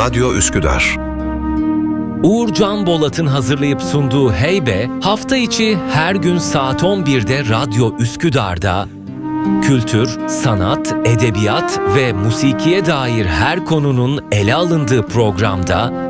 Radyo Üsküdar. Uğur Can Bolat'ın hazırlayıp sunduğu Heybe, hafta içi her gün saat 11'de Radyo Üsküdar'da kültür, sanat, edebiyat ve musikiye dair her konunun ele alındığı programda